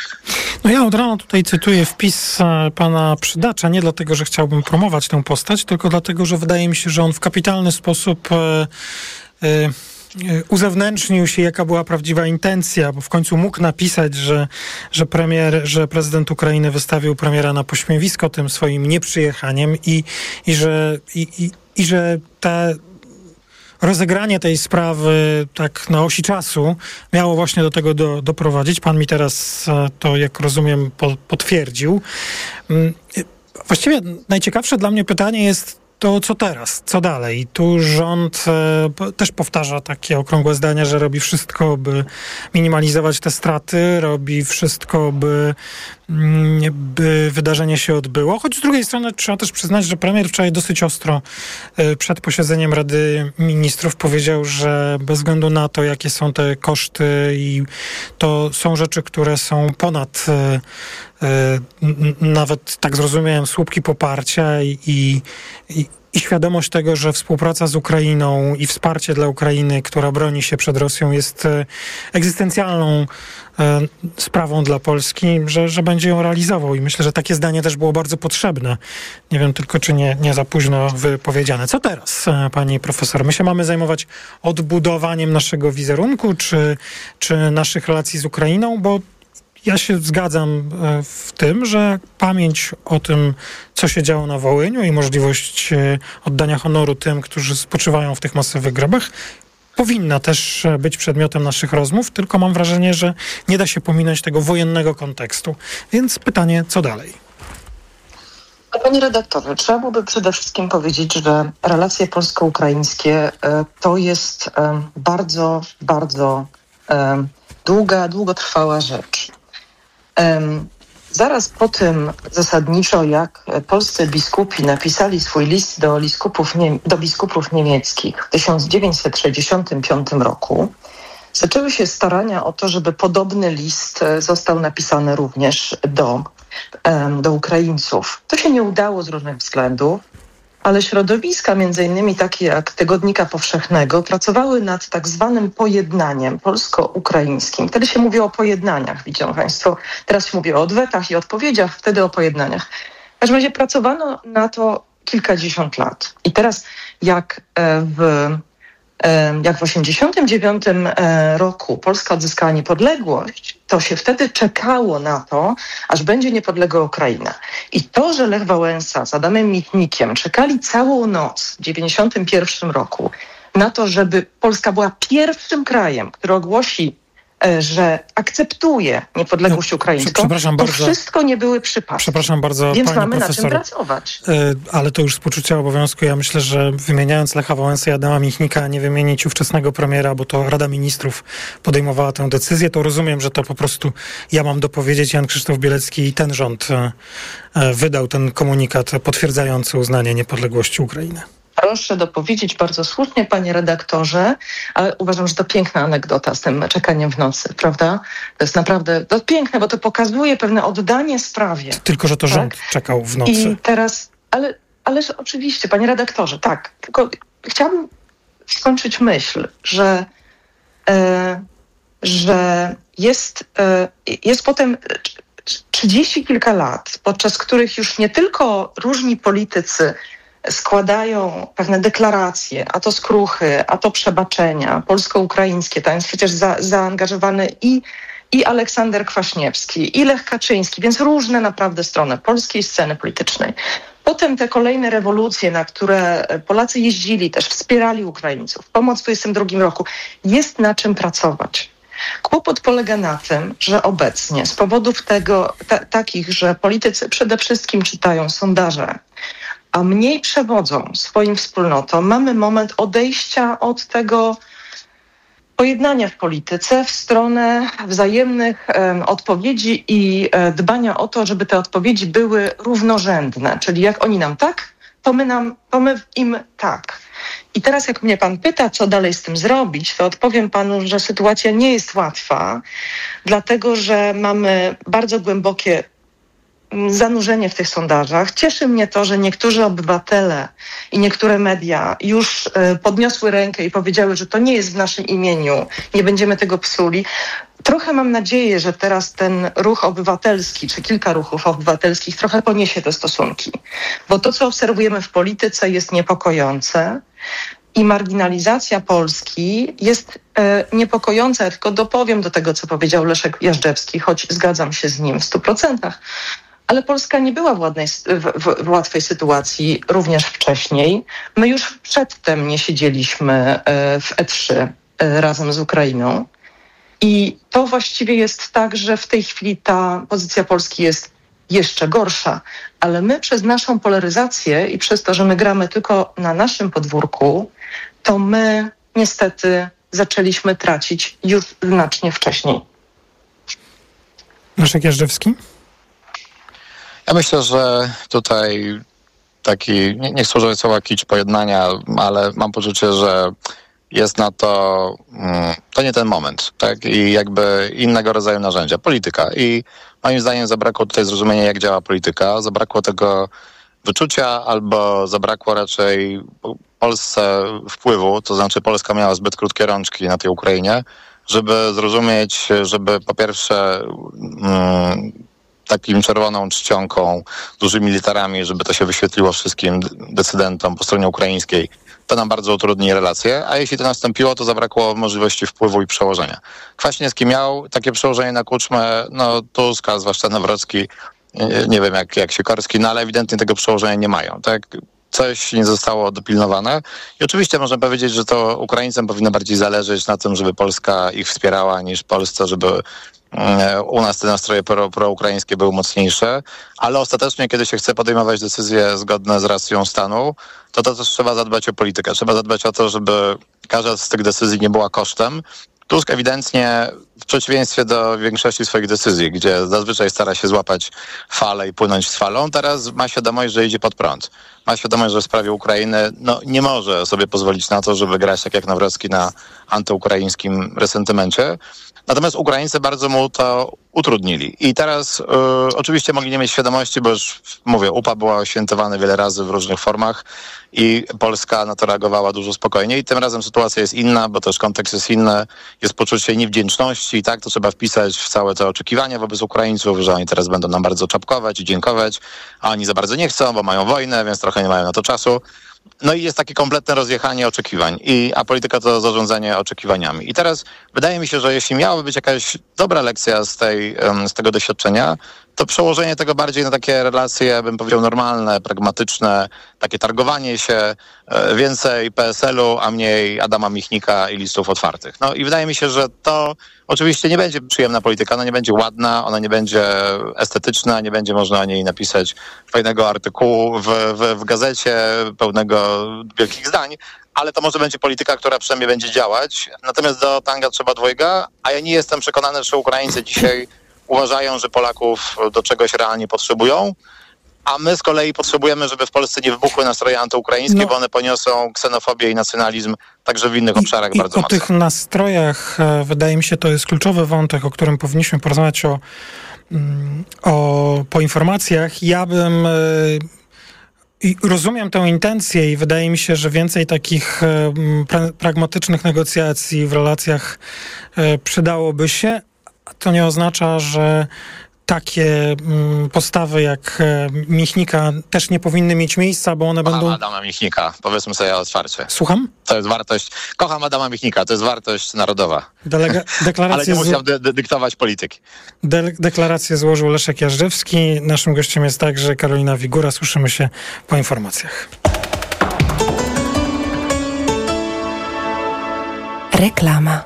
No ja od rana tutaj cytuję wpis pana Przydacza, nie dlatego, że chciałbym promować tę postać, tylko dlatego, że wydaje mi się, że on w kapitalny sposób e, e, uzewnętrznił się, jaka była prawdziwa intencja, bo w końcu mógł napisać, że, że premier, że prezydent Ukrainy wystawił premiera na pośmiewisko tym swoim nieprzyjechaniem i, i, że, i, i, i że te rozegranie tej sprawy tak na osi czasu miało właśnie do tego do, doprowadzić. Pan mi teraz to, jak rozumiem, po, potwierdził. Właściwie najciekawsze dla mnie pytanie jest to, co teraz, co dalej. Tu rząd e, też powtarza takie okrągłe zdania, że robi wszystko, by minimalizować te straty, robi wszystko, by, by wydarzenie się odbyło. Choć z drugiej strony trzeba też przyznać, że premier wczoraj dosyć ostro e, przed posiedzeniem Rady Ministrów powiedział, że bez względu na to, jakie są te koszty i to są rzeczy, które są ponad e, n- nawet tak zrozumiałem, słupki poparcia i, i, i I świadomość tego, że współpraca z Ukrainą i wsparcie dla Ukrainy, która broni się przed Rosją, jest e, egzystencjalną e, sprawą dla Polski, że, że będzie ją realizował. I myślę, że takie zdanie też było bardzo potrzebne. Nie wiem tylko, czy nie, nie za późno wypowiedziane. Co teraz, e, pani profesor? My się mamy zajmować odbudowaniem naszego wizerunku, czy, czy naszych relacji z Ukrainą? Bo ja się zgadzam w tym, że pamięć o tym, co się działo na Wołyniu i możliwość oddania honoru tym, którzy spoczywają w tych masowych grobach, powinna też być przedmiotem naszych rozmów, tylko mam wrażenie, że nie da się pominąć tego wojennego kontekstu. Więc pytanie, co dalej? Panie redaktorze, trzeba byłoby przede wszystkim powiedzieć, że relacje polsko-ukraińskie to jest bardzo, bardzo długa, długotrwała rzecz. Zaraz po tym zasadniczo, jak polscy biskupi napisali swój list do biskupów, nie, do biskupów niemieckich w tysiąc dziewięćset sześćdziesiątym piątym roku, zaczęły się starania o to, żeby podobny list został napisany również do, do Ukraińców. To się nie udało z różnych względów, ale środowiska, między innymi takie jak Tygodnika Powszechnego, pracowały nad tak zwanym pojednaniem polsko-ukraińskim. Wtedy się mówi o pojednaniach, widzą Państwo. Teraz się mówi o odwetach i odpowiedziach, wtedy o pojednaniach. W każdym razie pracowano na to kilkadziesiąt lat. I teraz jak w, jak w osiemdziesiątym dziewiątym roku Polska odzyskała niepodległość, to się wtedy czekało na to, aż będzie niepodległa Ukraina. I to, że Lech Wałęsa z Adamem Michnikiem czekali całą noc w dziewięćdziesiątym pierwszym roku na to, żeby Polska była pierwszym krajem, który ogłosi, że akceptuje niepodległość ukraińską, Przepraszam to bardzo. wszystko nie były przypadki. Przepraszam bardzo, Więc pani mamy profesor, na czym pracować. Ale to już z poczucia obowiązku. Ja myślę, że wymieniając Lecha Wałęsę i Adama Michnika, nie wymienić ówczesnego premiera, bo to Rada Ministrów podejmowała tę decyzję, to rozumiem, że to po prostu ja mam dopowiedzieć. Jan Krzysztof Bielecki i ten rząd wydał ten komunikat potwierdzający uznanie niepodległości Ukrainy. Proszę dopowiedzieć, bardzo słusznie, panie redaktorze, ale uważam, że to piękna anegdota z tym czekaniem w nocy, prawda? To jest naprawdę to piękne, bo to pokazuje pewne oddanie sprawie. Tylko, że to tak? rząd czekał w nocy. I teraz, ale, ależ oczywiście, panie redaktorze, tak, tylko chciałabym skończyć myśl, że, e, że jest, e, jest potem trzydzieści kilka lat, podczas których już nie tylko różni politycy składają pewne deklaracje, a to skruchy, a to przebaczenia polsko-ukraińskie. Tam jest przecież za, zaangażowany i, i Aleksander Kwaśniewski, i Lech Kaczyński, więc różne naprawdę strony polskiej sceny politycznej. Potem te kolejne rewolucje, na które Polacy jeździli, też wspierali Ukraińców, pomoc w dwudziestym drugim roku. Jest na czym pracować. Kłopot polega na tym, że obecnie z powodów tego ta, takich, że politycy przede wszystkim czytają sondaże, a mniej przewodzą swoim wspólnotom, mamy moment odejścia od tego pojednania w polityce w stronę wzajemnych e, odpowiedzi i e, dbania o to, żeby te odpowiedzi były równorzędne. Czyli jak oni nam tak, to my, nam, to my im tak. I teraz jak mnie pan pyta, co dalej z tym zrobić, to odpowiem panu, że sytuacja nie jest łatwa, dlatego że mamy bardzo głębokie zanurzenie w tych sondażach. Cieszy mnie to, że niektórzy obywatele i niektóre media już y, podniosły rękę i powiedziały, że to nie jest w naszym imieniu, nie będziemy tego psuli. Trochę mam nadzieję, że teraz ten ruch obywatelski, czy kilka ruchów obywatelskich trochę poniesie te stosunki. Bo to, co obserwujemy w polityce, jest niepokojące i marginalizacja Polski jest e, niepokojąca. Ja tylko dopowiem do tego, co powiedział Leszek Jażdżewski, choć zgadzam się z nim w stu procentach. Ale Polska nie była w, ładnej, w, w, w łatwej sytuacji również wcześniej. My już przedtem nie siedzieliśmy w E trzy razem z Ukrainą. I to właściwie jest tak, że w tej chwili ta pozycja Polski jest jeszcze gorsza. Ale my przez naszą polaryzację i przez to, że my gramy tylko na naszym podwórku, to my niestety zaczęliśmy tracić już znacznie wcześniej. Leszek Jażdżewski? Ja myślę, że tutaj taki, nie, nie chcę używać słowa kicz pojednania, ale mam poczucie, że jest na to, to nie ten moment, tak? I jakby innego rodzaju narzędzia. Polityka. I moim zdaniem zabrakło tutaj zrozumienia, jak działa polityka. Zabrakło tego wyczucia albo zabrakło raczej Polsce wpływu, to znaczy Polska miała zbyt krótkie rączki na tej Ukrainie, żeby zrozumieć, żeby po pierwsze mm, takim czerwoną czcionką, dużymi literami, żeby to się wyświetliło wszystkim decydentom po stronie ukraińskiej, to nam bardzo utrudni relacje, a jeśli to nastąpiło, to zabrakło możliwości wpływu i przełożenia. Kwaśniewski miał takie przełożenie na Kuczmę, no Tusk, a zwłaszcza Nawrocki, nie wiem jak, jak Sikorski, no ale ewidentnie tego przełożenia nie mają, tak? Coś nie zostało dopilnowane i oczywiście można powiedzieć, że to Ukraińcom powinno bardziej zależeć na tym, żeby Polska ich wspierała, niż Polsce, żeby u nas te nastroje pro, proukraińskie były mocniejsze, ale ostatecznie, kiedy się chce podejmować decyzje zgodne z racją stanu, to to też trzeba zadbać o politykę. Trzeba zadbać o to, żeby każda z tych decyzji nie była kosztem. Tusk ewidentnie, w przeciwieństwie do większości swoich decyzji, gdzie zazwyczaj stara się złapać falę i płynąć z falą, teraz ma świadomość, że idzie pod prąd. Ma świadomość, że w sprawie Ukrainy no, nie może sobie pozwolić na to, żeby grać tak jak Nawrocki na antyukraińskim resentymencie. Natomiast Ukraińcy bardzo mu to utrudnili. I teraz y, oczywiście mogli nie mieć świadomości, bo już mówię, U P A była świętowana wiele razy w różnych formach i Polska na to reagowała dużo spokojniej. Tym razem sytuacja jest inna, bo też kontekst jest inny. Jest poczucie niewdzięczności i tak to trzeba wpisać w całe te oczekiwania wobec Ukraińców, że oni teraz będą nam bardzo czapkować i dziękować, a oni za bardzo nie chcą, bo mają wojnę, więc trochę nie mają na to czasu. No i jest takie kompletne rozjechanie oczekiwań, i, a polityka to zarządzanie oczekiwaniami. I teraz wydaje mi się, że jeśli miałaby być jakaś dobra lekcja z, tej, z tego doświadczenia, to przełożenie tego bardziej na takie relacje, bym powiedział, normalne, pragmatyczne, takie targowanie się, więcej P S L-u, a mniej Adama Michnika i listów otwartych. No i wydaje mi się, że to oczywiście nie będzie przyjemna polityka, ona nie będzie ładna, ona nie będzie estetyczna, nie będzie można o niej napisać fajnego artykułu w, w, w gazecie pełnego wielkich zdań, ale to może będzie polityka, która przynajmniej będzie działać. Natomiast do tanga trzeba dwojga, a ja nie jestem przekonany, że Ukraińcy dzisiaj uważają, że Polaków do czegoś realnie potrzebują, a my z kolei potrzebujemy, żeby w Polsce nie wybuchły nastroje antyukraińskie, no, bo one poniosą ksenofobię i nacjonalizm także w innych I, obszarach i bardzo o mocno. Tych nastrojach, wydaje mi się, to jest kluczowy wątek, o którym powinniśmy porozmawiać o, o, po informacjach. Ja bym... I rozumiem tę intencję i wydaje mi się, że więcej takich pra- pragmatycznych negocjacji w relacjach przydałoby się. To nie oznacza, że takie postawy jak Michnika też nie powinny mieć miejsca, bo one Kocham będą... Adama Michnika, powiedzmy sobie otwarcie. Słucham? To jest wartość... Kocham Adama Michnika, to jest wartość narodowa. Delega... Deklarację Ale nie musiał de- de- dyktować polityki. De- deklarację złożył Leszek Jażdżewski. Naszym gościem jest także Karolina Wigura. Słyszymy się po informacjach. Reklama.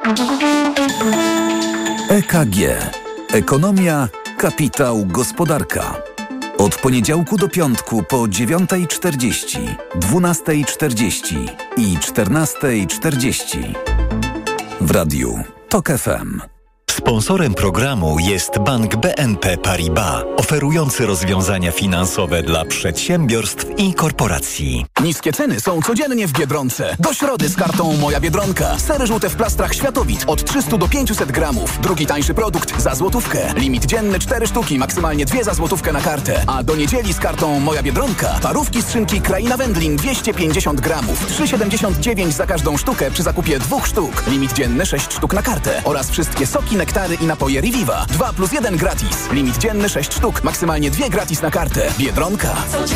E K G. Ekonomia, kapitał, gospodarka. Od poniedziałku do piątku po dziewiąta czterdzieści, dwunasta czterdzieści i czternasta czterdzieści. W radiu TOK F M. Sponsorem programu jest Bank B N P Paribas, oferujący rozwiązania finansowe dla przedsiębiorstw i korporacji. Niskie ceny są codziennie w Biedronce. Do środy z kartą Moja Biedronka. Sery żółte w plastrach Światowit od trzysta do pięciuset gramów. Drugi tańszy produkt za złotówkę. Limit dzienny cztery sztuki, maksymalnie dwie za złotówkę na kartę. A do niedzieli z kartą Moja Biedronka parówki z szynki Kraina Wędlin dwieście pięćdziesiąt gramów. trzy siedemdziesiąt dziewięć za każdą sztukę przy zakupie dwóch sztuk. Limit dzienny sześć sztuk na kartę. Oraz wszystkie soki, nektary i napoje Reviva. dwa plus jeden gratis. Limit dzienny sześć sztuk, maksymalnie dwie gratis na kartę. Biedronka.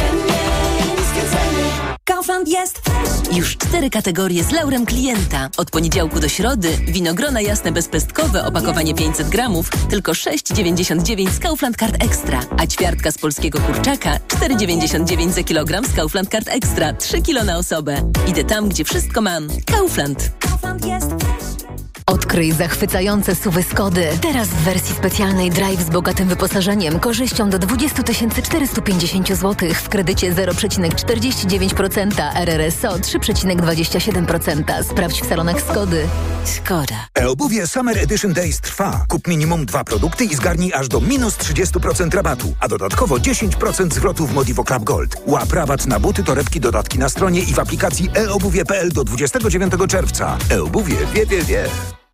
Kaufland jest już cztery kategorie z laurem klienta. Od poniedziałku do środy winogrona jasne bezpestkowe, opakowanie pięćset gramów, tylko sześć dziewięćdziesiąt dziewięć z Kaufland Card Extra. A ćwiartka z polskiego kurczaka cztery dziewięćdziesiąt dziewięć za kilogram z Kaufland Card Extra. trzy kilo na osobę. Idę tam, gdzie wszystko mam. Kaufland. Kaufland jest od Odkryj zachwycające S U V-y Skody. Teraz w wersji specjalnej Drive z bogatym wyposażeniem, korzyścią do dwadzieścia tysięcy czterysta pięćdziesiąt złotych w kredycie zero przecinek czterdzieści dziewięć procent, R R S O trzy przecinek dwadzieścia siedem procent. Sprawdź w salonach Skody. Skoda. E-obuwie Summer Edition Days trwa. Kup minimum dwa produkty i zgarnij aż do minus trzydzieści procent rabatu, a dodatkowo dziesięć procent zwrotu w Modivo Club Gold. Łap rabat na buty, torebki, dodatki na stronie i w aplikacji e obuwie kropka p l do dwudziestego dziewiątego czerwca. E-obuwie wie, wie, wie.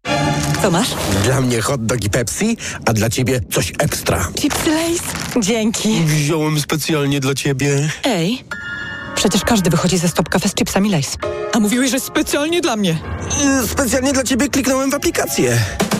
Co masz? Dla mnie hot dog i Pepsi, a dla ciebie coś ekstra. Chipsy Lay's? Dzięki. Wziąłem specjalnie dla ciebie. Ej, przecież każdy wychodzi ze Stop Cafe z chipsami Lay's. A mówiłeś, że specjalnie dla mnie. Yy, specjalnie dla ciebie kliknąłem w aplikację.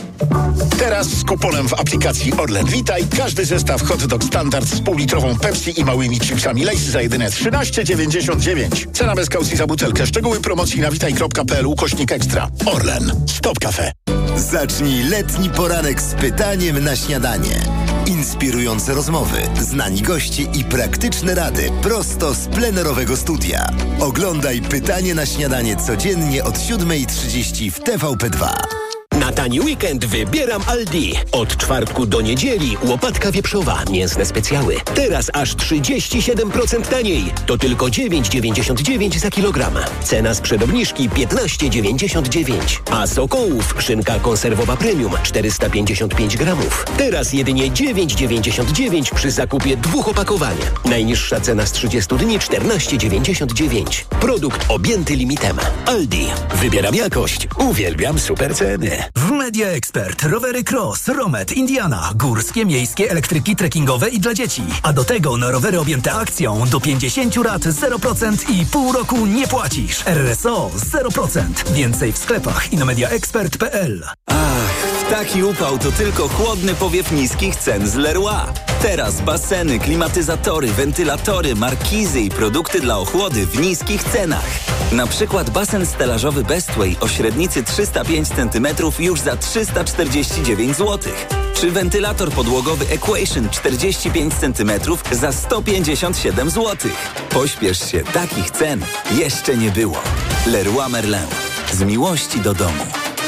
Teraz z kuponem w aplikacji Orlen Witaj każdy zestaw hot dog standard z półlitrową Pepsi i małymi chipsami Lay's za jedyne trzynaście dziewięćdziesiąt dziewięć. Cena bez kaucji za butelkę. Szczegóły promocji na witaj kropka p l ukośnik ekstra. Orlen. Stop Cafe. Zacznij letni poranek z pytaniem na śniadanie. Inspirujące rozmowy, znani goście i praktyczne rady prosto z plenerowego studia. Oglądaj Pytanie na śniadanie codziennie od siódma trzydzieści w T V P dwa. Na tani weekend wybieram Aldi. Od czwartku do niedzieli łopatka wieprzowa, mięsne specjały. Teraz aż trzydzieści siedem procent taniej. To tylko dziewięć dziewięćdziesiąt dziewięć za kilogram. Cena sprzed obniżki piętnaście dziewięćdziesiąt dziewięć. A Sokołów szynka konserwowa premium czterysta pięćdziesiąt pięć gramów. Teraz jedynie dziewięć dziewięćdziesiąt dziewięć przy zakupie dwóch opakowań. Najniższa cena z trzydziestu dni czternaście dziewięćdziesiąt dziewięć. Produkt objęty limitem. Aldi. Wybieram jakość. Uwielbiam super ceny. W Media Expert rowery Cross, Romet, Indiana, górskie, miejskie, elektryki trekkingowe i dla dzieci. A do tego na rowery objęte akcją do pięćdziesięciu lat zero procent i pół roku nie płacisz. R R S O zero procent. Więcej w sklepach i na media expert kropka p l. Ach, w taki upał to tylko chłodny powiew niskich cen z Leroy. Teraz baseny, klimatyzatory, wentylatory, markizy i produkty dla ochłody w niskich cenach. Na przykład basen stelażowy Bestway o średnicy trzysta pięć centymetrów już za trzysta czterdzieści dziewięć złotych. Czy wentylator podłogowy Equation czterdzieści pięć centymetrów za sto pięćdziesiąt siedem złotych. Pośpiesz się, takich cen jeszcze nie było. Leroy Merlin. Z miłości do domu.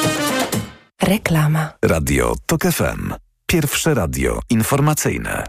Reklama. Radio TOK F M. Pierwsze radio informacyjne.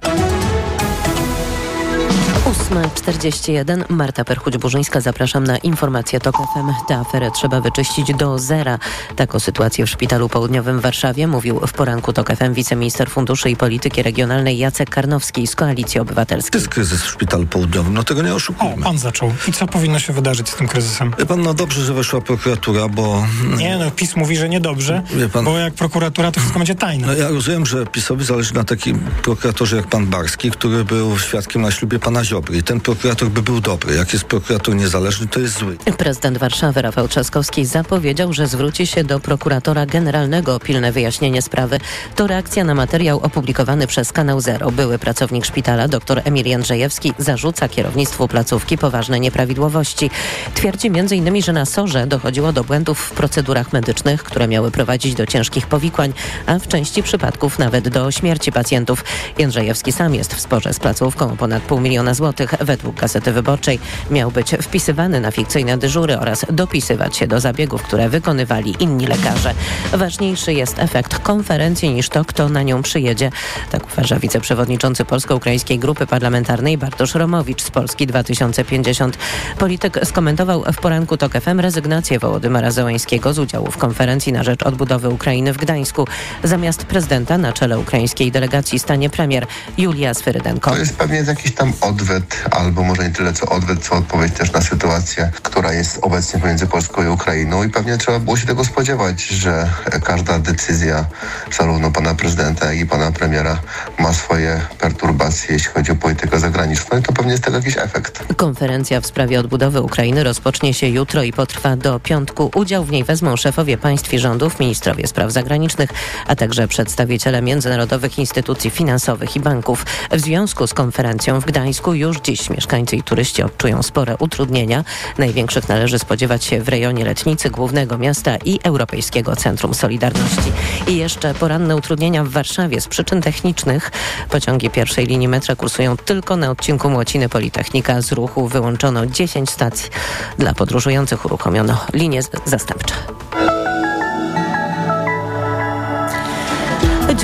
ósma czterdzieści jeden. Marta Perchuć-Burzyńska. Zapraszam na informację TOK F M. Tę aferę trzeba wyczyścić do zera. Tak o sytuacji w Szpitalu Południowym w Warszawie mówił w poranku TOK F M wiceminister funduszy i polityki regionalnej Jacek Karnowski z Koalicji Obywatelskiej. To jest kryzys w Szpitalu Południowym, no tego nie oszukujmy. O, pan zaczął. I co powinno się wydarzyć z tym kryzysem? Wie pan, no dobrze, że weszła prokuratura, bo... Nie, no PiS mówi, że niedobrze, pan... bo jak prokuratura, to wszystko będzie tajne. No ja rozumiem, że PiS-owi zależy na takim prokuratorze jak pan Barski, który był świadkiem na ślubie pana Ziobry. I ten prokurator by był dobry. Jak jest prokurator niezależny, to jest zły. Prezydent Warszawy Rafał Trzaskowski zapowiedział, że zwróci się do prokuratora generalnego o pilne wyjaśnienie sprawy. To reakcja na materiał opublikowany przez Kanał Zero. Były pracownik szpitala, dr Emil Jędrzejewski, zarzuca kierownictwu placówki poważne nieprawidłowości. Twierdzi między innymi, że na SOR-ze dochodziło do błędów w procedurach medycznych, które miały prowadzić do ciężkich powikłań, a w części przypadków nawet do śmierci pacjentów. Jędrzejewski sam jest w sporze z placówką o ponad pół miliona złotych. Według Gazety Wyborczej miał być wpisywany na fikcyjne dyżury oraz dopisywać się do zabiegów, które wykonywali inni lekarze. Ważniejszy jest efekt konferencji niż to, kto na nią przyjedzie. Tak uważa wiceprzewodniczący Polsko-Ukraińskiej Grupy Parlamentarnej Bartosz Romowicz z Polski dwa tysiące pięćdziesiąt. Polityk skomentował w poranku TOK F M rezygnację Wołodymyra Zełańskiego z udziału w konferencji na rzecz odbudowy Ukrainy w Gdańsku. Zamiast prezydenta na czele ukraińskiej delegacji stanie premier Julia Swyrydenko. To jest pewnie jakiś tam odwet, albo może nie tyle co odwet, co odpowiedź też na sytuację, która jest obecnie pomiędzy Polską i Ukrainą i pewnie trzeba było się tego spodziewać, że każda decyzja zarówno pana prezydenta, jak i pana premiera ma swoje perturbacje, jeśli chodzi o politykę zagraniczną i to pewnie jest tego jakiś efekt. Konferencja w sprawie odbudowy Ukrainy rozpocznie się jutro i potrwa do piątku. Udział w niej wezmą szefowie państw i rządów, ministrowie spraw zagranicznych, a także przedstawiciele międzynarodowych instytucji finansowych i banków. W związku z konferencją w Gdańsku już dziś mieszkańcy i turyści odczują spore utrudnienia. Największych należy spodziewać się w rejonie Letnicy, głównego miasta i Europejskiego Centrum Solidarności. I jeszcze poranne utrudnienia w Warszawie z przyczyn technicznych. Pociągi pierwszej linii metra kursują tylko na odcinku Młociny Politechnika. Z ruchu wyłączono dziesięć stacji. Dla podróżujących uruchomiono linie zastępcze.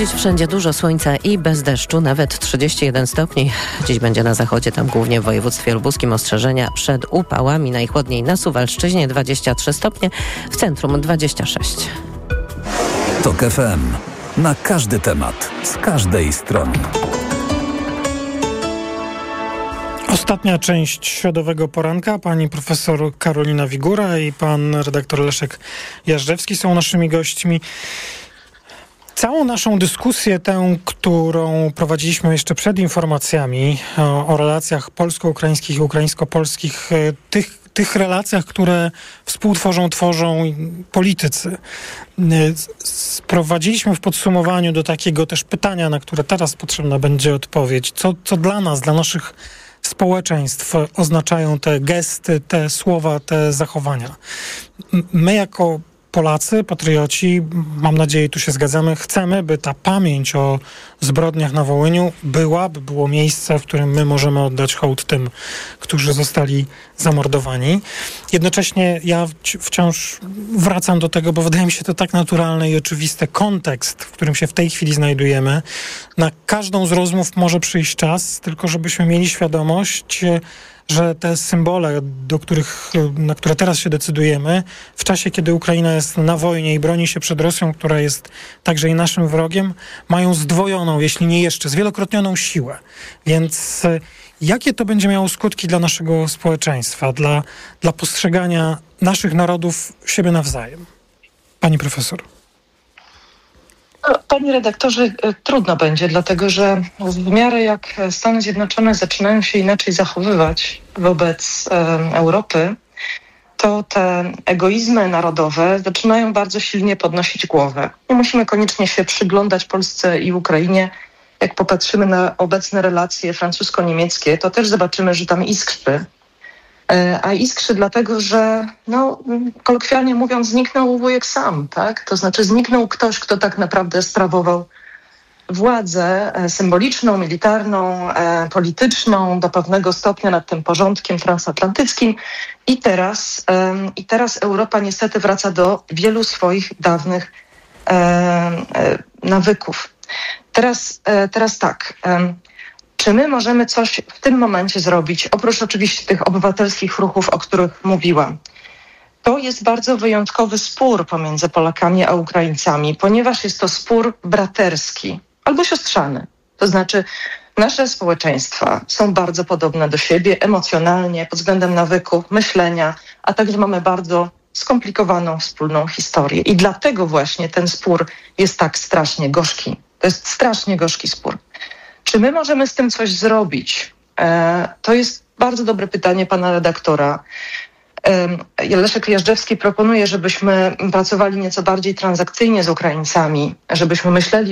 Dziś wszędzie dużo słońca i bez deszczu, nawet trzydzieści jeden stopni. Dziś będzie na zachodzie, tam głównie w województwie lubuskim ostrzeżenia przed upałami. Najchłodniej na Suwalszczyźnie dwadzieścia trzy stopnie, w centrum dwadzieścia sześć. TOK F M. Na każdy temat, z każdej strony. Ostatnia część środowego poranka. Pani profesor Karolina Wigura i pan redaktor Leszek Jażdżewski są naszymi gośćmi. Całą naszą dyskusję, tę, którą prowadziliśmy jeszcze przed informacjami o, o relacjach polsko-ukraińskich i ukraińsko-polskich, tych, tych relacjach, które współtworzą, tworzą politycy, sprowadziliśmy w podsumowaniu do takiego też pytania, na które teraz potrzebna będzie odpowiedź. Co, co dla nas, dla naszych społeczeństw oznaczają te gesty, te słowa, te zachowania? My jako Polacy, patrioci, mam nadzieję, tu się zgadzamy, chcemy, by ta pamięć o zbrodniach na Wołyniu była, by było miejsce, w którym my możemy oddać hołd tym, którzy zostali zamordowani. Jednocześnie ja wciąż wracam do tego, bo wydaje mi się to tak naturalne i oczywiste. Kontekst, w którym się w tej chwili znajdujemy. Na każdą z rozmów może przyjść czas, tylko żebyśmy mieli świadomość, że te symbole, do których, na które teraz się decydujemy, w czasie, kiedy Ukraina jest na wojnie i broni się przed Rosją, która jest także i naszym wrogiem, mają zdwojoną, jeśli nie jeszcze, zwielokrotnioną siłę. Więc jakie to będzie miało skutki dla naszego społeczeństwa, dla, dla postrzegania naszych narodów siebie nawzajem? Pani profesor. Panie redaktorze, trudno będzie, dlatego że w miarę jak Stany Zjednoczone zaczynają się inaczej zachowywać wobec e, Europy, to te egoizmy narodowe zaczynają bardzo silnie podnosić głowę. Nie musimy koniecznie się przyglądać Polsce i Ukrainie. Jak popatrzymy na obecne relacje francusko-niemieckie, to też zobaczymy, że tam iskrzy. A iskrzy dlatego, że no, kolokwialnie mówiąc, zniknął wujek sam, tak? To znaczy zniknął ktoś, kto tak naprawdę sprawował władzę symboliczną, militarną, e, polityczną do pewnego stopnia nad tym porządkiem transatlantyckim i teraz, e, i teraz Europa niestety wraca do wielu swoich dawnych e, e, nawyków. Teraz, e, teraz tak... E, Czy my możemy coś w tym momencie zrobić, oprócz oczywiście tych obywatelskich ruchów, o których mówiłam? To jest bardzo wyjątkowy spór pomiędzy Polakami a Ukraińcami, ponieważ jest to spór braterski albo siostrzany. To znaczy nasze społeczeństwa są bardzo podobne do siebie emocjonalnie, pod względem nawyków, myślenia, a także mamy bardzo skomplikowaną wspólną historię. I dlatego właśnie ten spór jest tak strasznie gorzki. To jest strasznie gorzki spór. Czy my możemy z tym coś zrobić? E, to jest bardzo dobre pytanie pana redaktora. E, Leszek Jażdżewski proponuje, żebyśmy pracowali nieco bardziej transakcyjnie z Ukraińcami, żebyśmy myśleli